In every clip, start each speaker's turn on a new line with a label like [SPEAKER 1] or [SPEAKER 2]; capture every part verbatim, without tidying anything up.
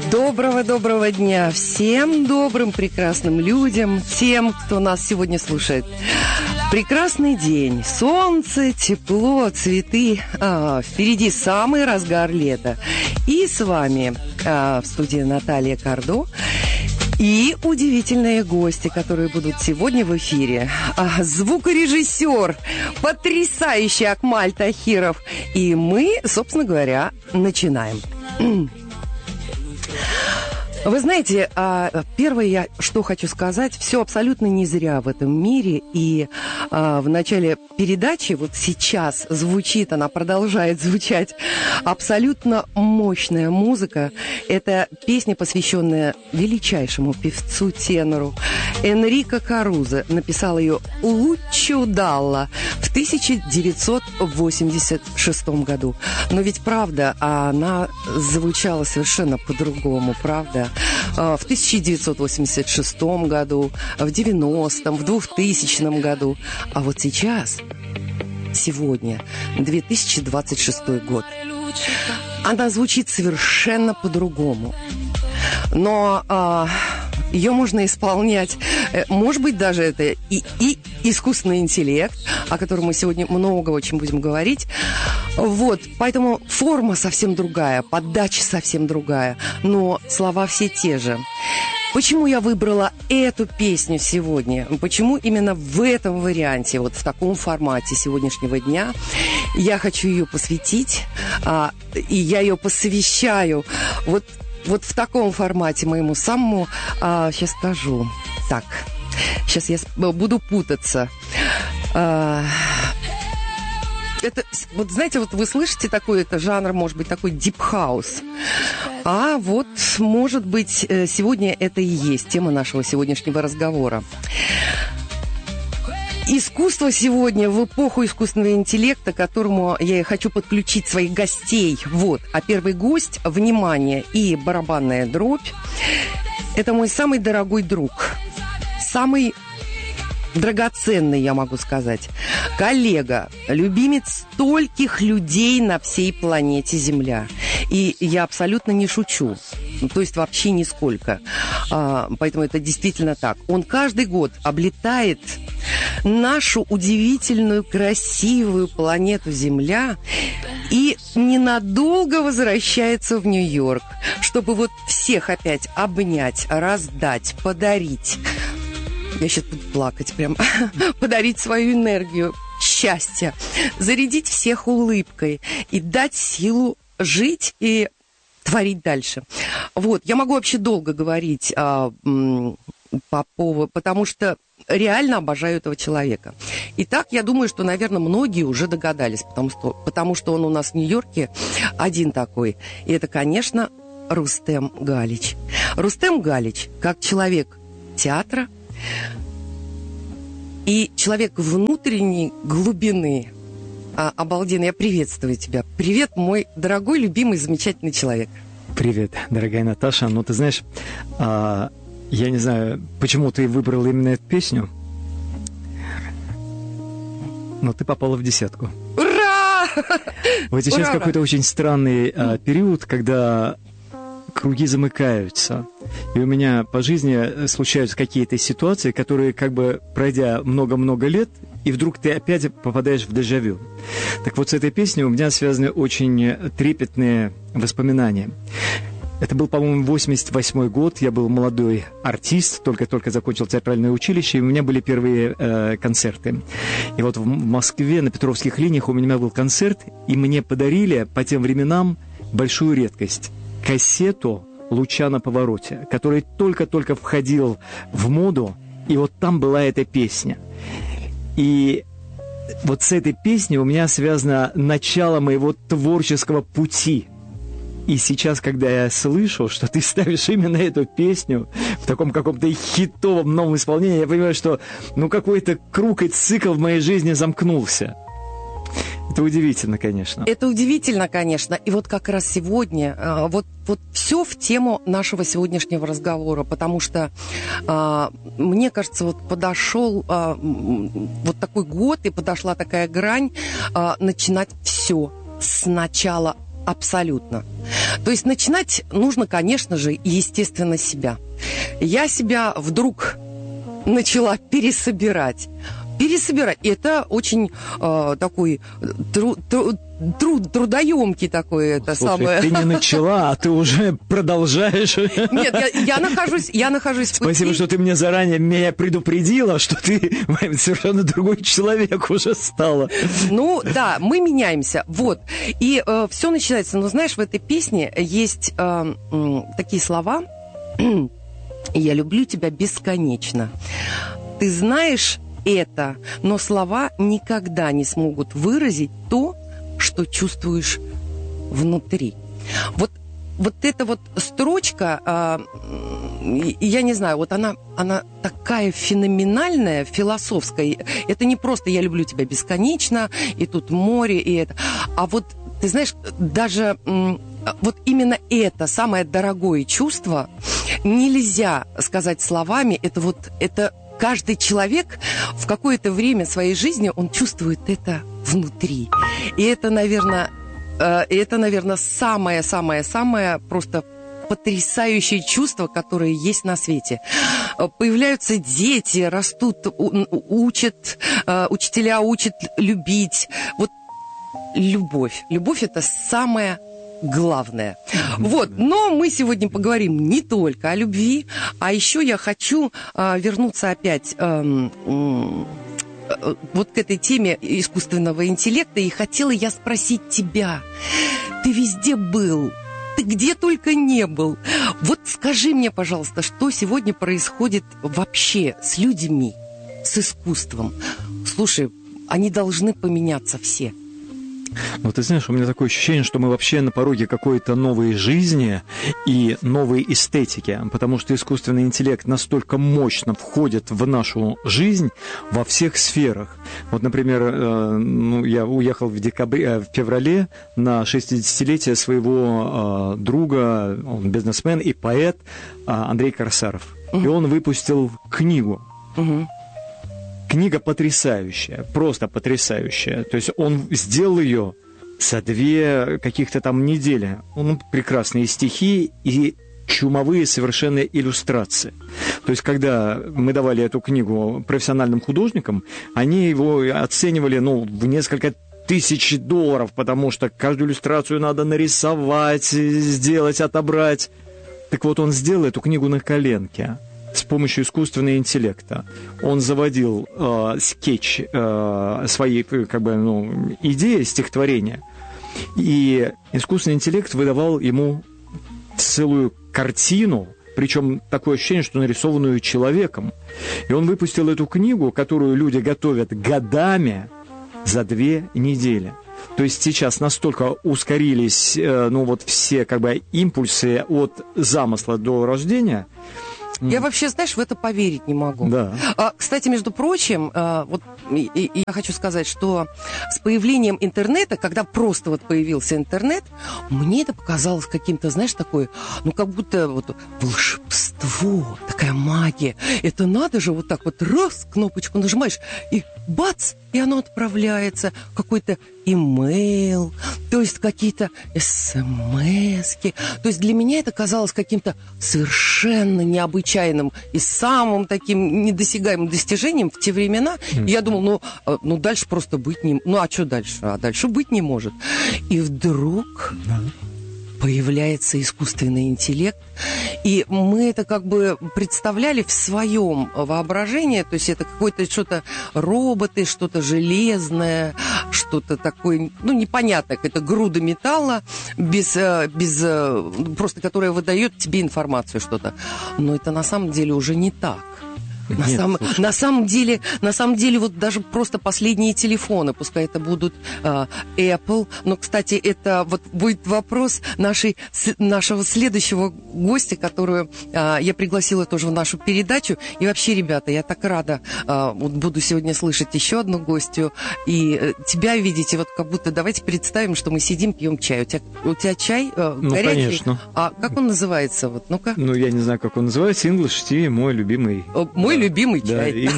[SPEAKER 1] Доброго-доброго дня всем добрым, прекрасным людям, тем, кто нас сегодня слушает. Прекрасный день, солнце, тепло, цветы. А, впереди самый разгар лета. И с вами а, в студии Наталья Кардо и удивительные гости, которые будут сегодня в эфире. А, звукорежиссер, потрясающий Акмаль Тахиров. И мы, собственно говоря, начинаем. Вы знаете, первое, я что хочу сказать, все абсолютно не зря в этом мире. И в начале передачи, вот сейчас звучит, она продолжает звучать, абсолютно мощная музыка. Это песня, посвященная величайшему певцу-тенору Энрико Карузо. Написал ее Луччио Далла в тысяча девятьсот восемьдесят шестом году. Но ведь правда, она звучала совершенно по-другому, правда? В тысяча девятьсот восемьдесят шестом году, в девяностом, в двухтысячном году. А вот сейчас, сегодня, две тысячи двадцать шестой год, она звучит совершенно по-другому. Но а, ее можно исполнять, может быть, даже это и, и искусственный интеллект, о котором мы сегодня много очень будем говорить. Вот, поэтому форма совсем другая, подача совсем другая, но слова все те же. Почему я выбрала эту песню сегодня? Почему именно в этом варианте, вот в таком формате сегодняшнего дня? Я хочу ее посвятить, а, и я ее посвящаю вот, вот в таком формате моему самому, а, сейчас скажу, так, сейчас я буду путаться. А, Это, вот знаете, вот вы слышите такой, это жанр, может быть, такой дип-хаус. А вот, может быть, сегодня это и есть тема нашего сегодняшнего разговора. Искусство сегодня в эпоху искусственного интеллекта, к которому я хочу подключить своих гостей. Вот, а первый гость, внимание, и барабанная дробь. Это мой самый дорогой друг, самый драгоценный, я могу сказать, коллега, любимец стольких людей на всей планете Земля. И я абсолютно не шучу, то есть вообще нисколько. А, поэтому это действительно так. Он каждый год облетает нашу удивительную, красивую планету Земля и ненадолго возвращается в Нью-Йорк, чтобы вот всех опять обнять, раздать, подарить. Я сейчас буду плакать прям. Подарить свою энергию, счастье, зарядить всех улыбкой и дать силу жить и творить дальше. Вот, я могу вообще долго говорить а, м, по поводу, потому что реально обожаю этого человека. Итак, я думаю, что, наверное, многие уже догадались, потому что, потому что он у нас в Нью-Йорке один такой. И это, конечно, Рустем Галич. Рустем Галич, как человек театра, и человек внутренней глубины. А, обалденно, я приветствую тебя. Привет, мой дорогой, любимый, замечательный человек.
[SPEAKER 2] Привет, дорогая Наташа. Ну, ты знаешь, а, я не знаю, почему ты выбрала именно эту песню, но ты попала в десятку.
[SPEAKER 1] Ура!
[SPEAKER 2] Вот сейчас
[SPEAKER 1] Ура!
[SPEAKER 2] Какой-то очень странный а, период, когда круги замыкаются. И у меня по жизни случаются какие-то ситуации, которые, как бы, пройдя много-много лет, и вдруг ты опять попадаешь в дежавю. Так вот, с этой песней у меня связаны очень трепетные воспоминания. Это был, по-моему, восемьдесят восьмой год, я был молодой артист, только-только закончил театральное училище, и у меня были первые э, концерты. И вот в Москве на Петровских линиях у меня был концерт, и мне подарили по тем временам большую редкость – кассету «Луча на повороте», который только-только входил в моду, и вот там была эта песня. И вот с этой песней у меня связано начало моего творческого пути. И сейчас, когда я слышу, что ты ставишь именно эту песню в таком каком-то хитовом новом исполнении, я понимаю, что ну какой-то круг и цикл в моей жизни замкнулся. Это удивительно, конечно.
[SPEAKER 1] Это удивительно, конечно. И вот как раз сегодня, вот, вот все в тему нашего сегодняшнего разговора, потому что, мне кажется, вот подошел вот такой год, и подошла такая грань начинать все сначала Абсолютно. То есть начинать нужно, конечно же, естественно, с себя. Я себя вдруг начала пересобирать. Пересобирать. И это очень э, такой тру, тру, труд, трудоемкий такой. Это
[SPEAKER 2] Слушай,
[SPEAKER 1] самое...
[SPEAKER 2] ты не начала, а ты уже продолжаешь.
[SPEAKER 1] Нет, я, я нахожусь, я нахожусь в пути.
[SPEAKER 2] Спасибо, что ты мне заранее меня предупредила, что ты совершенно другой человек уже стала.
[SPEAKER 1] Ну, да, мы меняемся. Вот. И э, все начинается. Но знаешь, в этой песне есть э, э, такие слова. «Я люблю тебя бесконечно. Ты знаешь это, но слова никогда не смогут выразить то, что чувствуешь внутри». Вот, вот эта вот строчка, э, я не знаю, вот она, она такая феноменальная, философская. Это не просто «я люблю тебя бесконечно», и тут море, и это. А вот, ты знаешь, даже э, вот именно это самое дорогое чувство нельзя сказать словами. Это вот, это каждый человек в какое-то время своей жизни, он чувствует это внутри. И это, наверное, это, наверное, самое-самое-самое просто потрясающее чувство, которое есть на свете. Появляются дети, растут, учат, учителя учат любить. Вот любовь. Любовь – это самое главное. Вот, но мы сегодня поговорим не только о любви, а еще я хочу а, вернуться опять а, а, вот к этой теме искусственного интеллекта, и хотела я спросить тебя. Ты везде был, ты где только не был. Вот скажи мне, пожалуйста, что сегодня происходит вообще с людьми, с искусством? Слушай, они должны поменяться все.
[SPEAKER 2] Ну, ты знаешь, у меня такое ощущение, что мы вообще на пороге какой-то новой жизни и новой эстетики, потому что искусственный интеллект настолько мощно входит в нашу жизнь во всех сферах. Вот, например, э, ну, я уехал в, декабре, э, в феврале на шестидесятилетие своего э, друга, он бизнесмен и поэт э, Андрей Корсаров. Uh-huh. И он выпустил книгу. Uh-huh. Книга потрясающая, просто потрясающая. То есть он сделал ее за две каких-то там недели. Ну, прекрасные стихи и чумовые совершенно иллюстрации. То есть когда мы давали эту книгу профессиональным художникам, они его оценивали, ну, в несколько тысяч долларов, потому что каждую иллюстрацию надо нарисовать, сделать, отобрать. Так вот, он сделал эту книгу на коленке. С помощью искусственного интеллекта. Он заводил э, скетч э, своей как бы, ну, идеи, стихотворения, и искусственный интеллект выдавал ему целую картину, причем такое ощущение, что нарисованную человеком. И он выпустил эту книгу, которую люди готовят годами, за две недели. То есть сейчас настолько ускорились э, ну, вот все как бы, импульсы от замысла до рождения.
[SPEAKER 1] Я вообще, знаешь, в это поверить не могу.
[SPEAKER 2] Да.
[SPEAKER 1] А, кстати, между прочим, а, вот и, и, я хочу сказать, что с появлением интернета, когда просто вот появился интернет, мне это показалось каким-то, знаешь, такое, ну, как будто вот волшебство, такая магия. Это надо же вот так вот раз, кнопочку нажимаешь, и бац, и оно отправляется, какой-то имейл, то есть какие-то смски. То есть для меня это казалось каким-то совершенно необычайным и самым таким недосягаемым достижением в те времена. Mm. Я думал, ну, ну дальше просто быть не... Ну, а что дальше? А дальше быть не может. И вдруг... Mm. появляется искусственный интеллект, и мы это как бы представляли в своем воображении, то есть это какое-то что-то роботы, что-то железное, что-то такое, ну, непонятное, какая-то груда металла, без, без, просто которая выдает тебе информацию что-то. Но это на самом деле уже не так. На, Нет, сам, на самом деле, на самом деле, вот даже просто последние телефоны, пускай это будут э, Apple, но, кстати, это вот будет вопрос нашей, с, нашего следующего гостя, которую э, я пригласила тоже в нашу передачу. И вообще, ребята, я так рада, э, вот буду сегодня слышать еще одну гостью, и э, тебя видеть, и вот как будто давайте представим, что мы сидим, пьем чай. У тебя, у тебя чай э,
[SPEAKER 2] ну,
[SPEAKER 1] горячий?
[SPEAKER 2] Конечно.
[SPEAKER 1] А как он называется? Вот, ну-ка.
[SPEAKER 2] Ну, я не знаю, как он называется. English tea, мой любимый.
[SPEAKER 1] Мой мой любимый чай.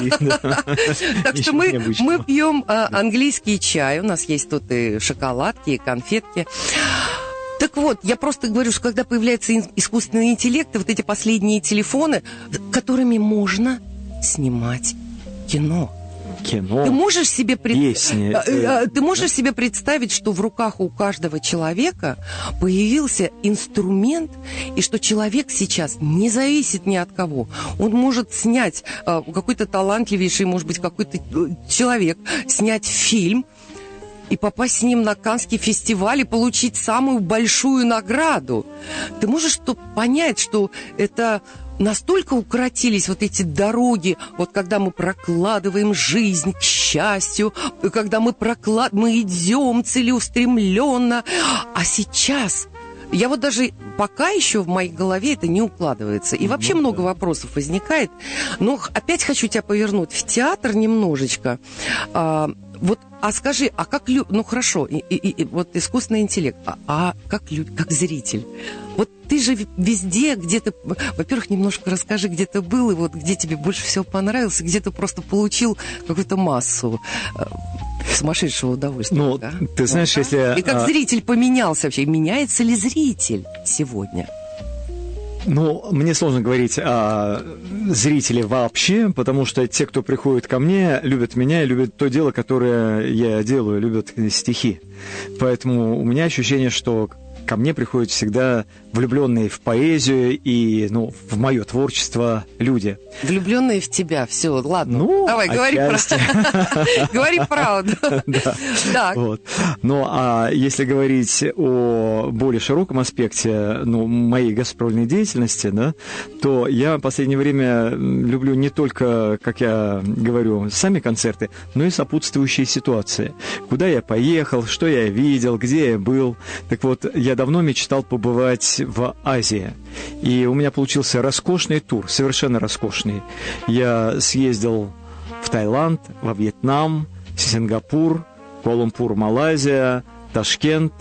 [SPEAKER 1] Так что мы пьем английский чай. У нас есть тут и шоколадки, и конфетки. Так вот, я просто говорю, что когда появляется искусственный интеллект, и вот эти последние телефоны, которыми можно снимать кино.
[SPEAKER 2] Кино.
[SPEAKER 1] Ты можешь себе пред...
[SPEAKER 2] Песни.
[SPEAKER 1] Ты можешь себе представить, что в руках у каждого человека появился инструмент, и что человек сейчас не зависит ни от кого. Он может снять, какой-то талантливейший, может быть, какой-то человек, снять фильм и попасть с ним на Каннский фестиваль и получить самую большую награду. Ты можешь понять, что это... Настолько укоротились вот эти дороги, вот когда мы прокладываем жизнь к счастью, когда мы, проклад... мы идем целеустремленно. А сейчас... Я вот даже пока еще в моей голове это не укладывается. И вообще много вопросов возникает. Но опять хочу тебя повернуть в театр немножечко. А, вот, а скажи, а как... Лю... Ну, хорошо, и, и, и, вот искусственный интеллект. А, а как, лю... как зритель? Вот ты же везде, где ты... Во-первых, немножко расскажи, где ты был, и вот где тебе больше всего понравилось, и где ты просто получил какую-то массу сумасшедшего удовольствия.
[SPEAKER 2] Ну,
[SPEAKER 1] да?
[SPEAKER 2] ты знаешь, вот, если...
[SPEAKER 1] И как а... зритель поменялся вообще? Меняется ли зритель сегодня?
[SPEAKER 2] Ну, мне сложно говорить о зрителе вообще, потому что те, кто приходит ко мне, любят меня и любят то дело, которое я делаю, любят стихи. Поэтому у меня ощущение, что ко мне приходят всегда влюбленные в поэзию и, ну, в мое творчество люди.
[SPEAKER 1] Влюбленные в тебя, все, ладно.
[SPEAKER 2] Ну,
[SPEAKER 1] давай, говори правду. Говори правду. Так.
[SPEAKER 2] Ну, а если говорить о более широком аспекте, ну, моей гастрольной деятельности, да, то я в последнее время люблю не только, как я говорю, сами концерты, но и сопутствующие ситуации. Куда я поехал, что я видел, где я был. Так вот, я давно мечтал побывать в Азии. И у меня получился роскошный тур, совершенно роскошный. Я съездил в Таиланд, во Вьетнам, в Сингапур, Куала-Лумпур, Малайзия, Ташкент,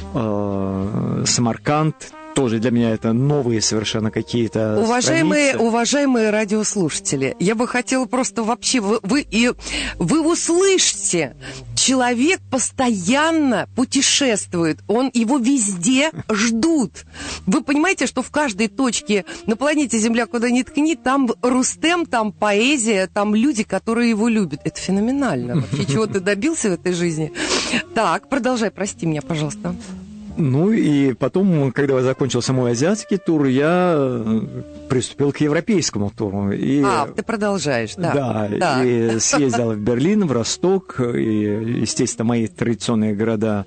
[SPEAKER 2] э, Самарканд. Тоже для меня это новые совершенно какие-то
[SPEAKER 1] уважаемые,
[SPEAKER 2] страницы.
[SPEAKER 1] Уважаемые радиослушатели, я бы хотела просто вообще... Вы, вы, и, вы услышите, человек постоянно путешествует, он, его везде ждут. Вы понимаете, что в каждой точке на планете Земля, куда ни ткни, там Рустем, там поэзия, там люди, которые его любят. Это феноменально. Вообще, чего ты добился в этой жизни? Так, продолжай, прости меня, пожалуйста.
[SPEAKER 2] Ну и потом, когда закончился мой азиатский тур, я приступил к европейскому туру. И,
[SPEAKER 1] а, ты продолжаешь, да.
[SPEAKER 2] Да,
[SPEAKER 1] да.
[SPEAKER 2] И съездил в Берлин, в Росток, и, естественно, мои традиционные города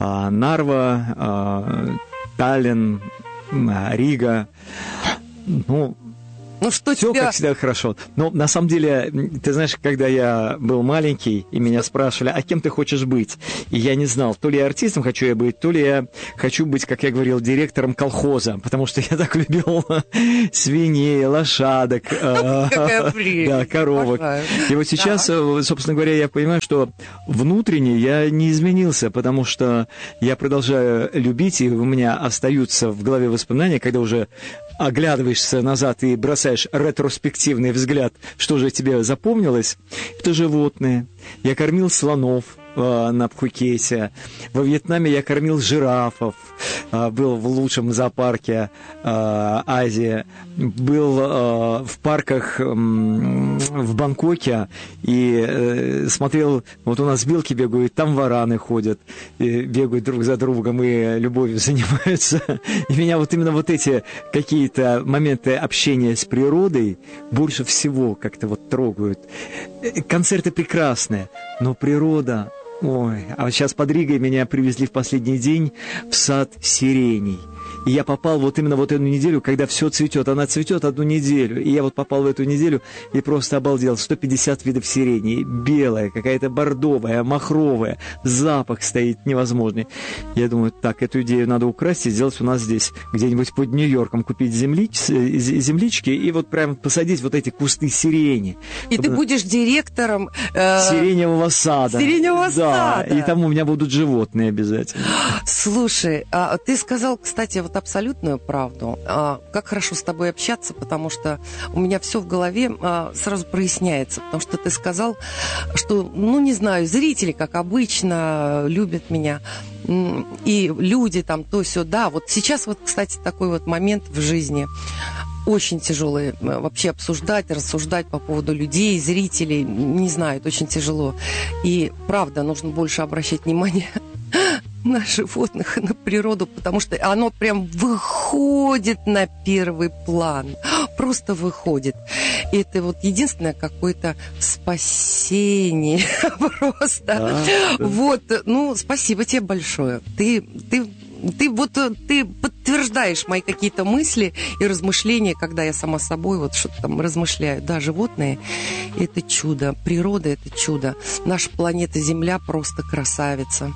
[SPEAKER 2] Нарва, Таллин, Рига. Ну,
[SPEAKER 1] Ну, что
[SPEAKER 2] все,
[SPEAKER 1] тебя...
[SPEAKER 2] как всегда, хорошо. Но на самом деле, ты знаешь, когда я был маленький, и меня спрашивали, а кем ты хочешь быть? И я не знал, то ли я артистом хочу я быть, то ли я хочу быть, как я говорил, директором колхоза, потому что я так любил свиней, лошадок, да, коровок. И вот сейчас, собственно говоря, я понимаю, что внутренне я не изменился, потому что я продолжаю любить, и у меня остаются в голове воспоминания, когда уже оглядываешься назад и бросаешь ретроспективный взгляд, что же тебе запомнилось, это животные. Я кормил слонов э, на Пхукете. Во Вьетнаме я кормил жирафов. Э, был в лучшем зоопарке э, Азии. Был э, в парках э, в Бангкоке и э, смотрел, вот у нас белки бегают, там вараны ходят, и бегают друг за другом и любовью занимаются. И меня вот именно вот эти какие-то моменты общения с природой больше всего как-то вот трогают. Концерты прекрасные, но природа... Ой, а вот сейчас под Ригой меня привезли в последний день в сад сиреней. И я попал вот именно вот эту неделю, когда все цветет. Она цветет одну неделю. И я вот попал в эту неделю и просто обалдел. сто пятьдесят видов сирени. Белая, какая-то бордовая, махровая. Запах стоит невозможный. Я думаю, так, эту идею надо украсть и сделать у нас здесь, где-нибудь под Нью-Йорком, купить землич, землички и вот прям посадить вот эти кусты сирени.
[SPEAKER 1] И вот ты будешь директором... Э...
[SPEAKER 2] Сиреневого сада.
[SPEAKER 1] Сиреневого
[SPEAKER 2] да,
[SPEAKER 1] сада.
[SPEAKER 2] И там у меня будут животные обязательно.
[SPEAKER 1] Слушай, а ты сказал, кстати, вот вот абсолютную правду. А, как хорошо с тобой общаться, потому что у меня все в голове а, сразу проясняется. Потому что ты сказал, что, ну, не знаю, зрители, как обычно, любят меня. И люди там то-сё. Да, вот сейчас вот, кстати, такой вот момент в жизни. Очень тяжело вообще обсуждать, рассуждать по поводу людей, зрителей. Не знаю, это очень тяжело. И правда, нужно больше обращать внимание на животных и на природу, потому что оно прям выходит на первый план. Просто выходит. И это вот единственное какое-то спасение. Просто.
[SPEAKER 2] Да, да.
[SPEAKER 1] Вот, ну, спасибо тебе большое. Ты, ты Ты вот ты подтверждаешь мои какие-то мысли и размышления, когда я сама собой вот что-то там размышляю. Да, животные – это чудо, природа – это чудо. Наша планета Земля просто красавица.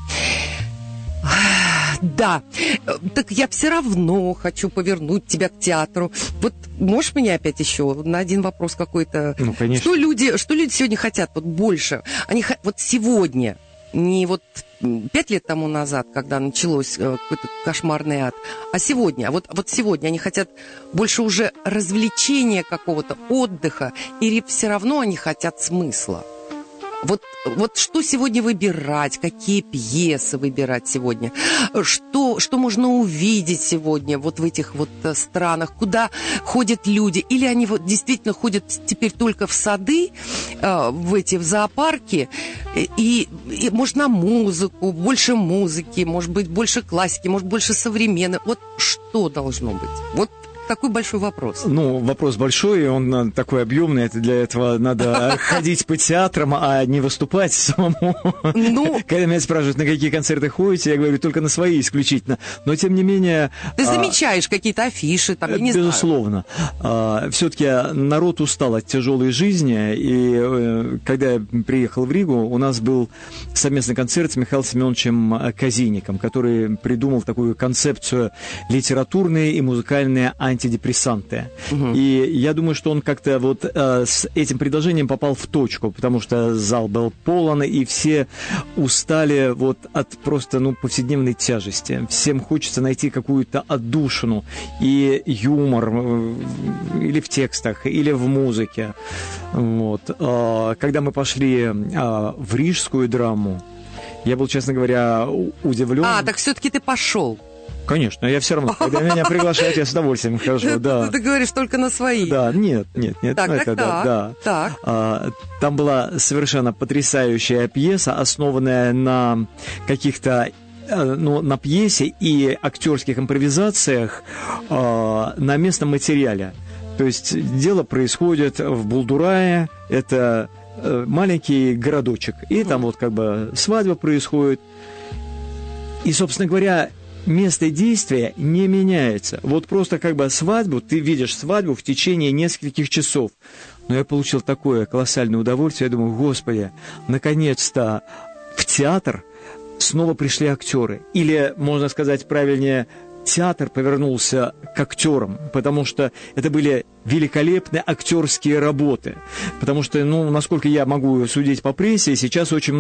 [SPEAKER 1] Да, так я все равно хочу повернуть тебя к театру. Вот можешь меня опять еще на один вопрос какой-то?
[SPEAKER 2] Ну, конечно.
[SPEAKER 1] Что люди, что люди сегодня хотят вот больше? Они вот сегодня, не вот пять лет тому назад, когда началось какой-то кошмарный ад, а сегодня, а вот, вот сегодня они хотят больше уже развлечения какого-то, отдыха, или все равно они хотят смысла? Вот, вот что сегодня выбирать, какие пьесы выбирать сегодня, что, что можно увидеть сегодня вот в этих вот странах, куда ходят люди, или они вот действительно ходят теперь только в сады, в эти, в зоопарки, и, и может на музыку, больше музыки, может быть больше классики, может больше современной, вот что должно быть? Вот такой большой вопрос.
[SPEAKER 2] Ну, вопрос большой, и он такой объемный. Это для этого надо ходить по театрам, а не выступать самому. Ну, когда меня спрашивают, на какие концерты ходите, я говорю, только на свои исключительно. Но, тем не менее...
[SPEAKER 1] Ты замечаешь а, какие-то афиши, там, я не
[SPEAKER 2] безусловно. А, все-таки народ устал от тяжелой жизни, и когда я приехал в Ригу, у нас был совместный концерт с Михаилом Семеновичем Казиником, который придумал такую концепцию литературные и музыкальные антиприроды. антидепрессанты. Угу. И я думаю, что он как-то вот э, с этим предложением попал в точку, потому что зал был полон, и все устали вот от просто, ну, повседневной тяжести. Всем хочется найти какую-то отдушину и юмор э, или в текстах, или в музыке. Вот. Э, когда мы пошли э, в рижскую драму, я был, честно говоря, удивлен.
[SPEAKER 1] А, так все-таки ты пошел.
[SPEAKER 2] Конечно, я все равно, когда меня приглашают, я с удовольствием хожу, да.
[SPEAKER 1] Ты говоришь только на свои.
[SPEAKER 2] Да, нет, нет, нет.
[SPEAKER 1] Так,
[SPEAKER 2] ну,
[SPEAKER 1] так,
[SPEAKER 2] это,
[SPEAKER 1] так,
[SPEAKER 2] да,
[SPEAKER 1] так.
[SPEAKER 2] А, там была совершенно потрясающая пьеса, основанная на каких-то, ну, на пьесе и актерских импровизациях а, на местном материале. То есть дело происходит в Булдурае, это маленький городочек, и там вот как бы свадьба происходит. И, собственно говоря, место действия не меняется. Вот просто как бы свадьбу, ты видишь свадьбу в течение нескольких часов. Но я получил такое колоссальное удовольствие. Я думаю, Господи, наконец-то в театр снова пришли актеры. Или, можно сказать правильнее, театр повернулся к актерам, потому что это были великолепные актерские работы. Потому что, ну, насколько я могу судить по прессе, сейчас очень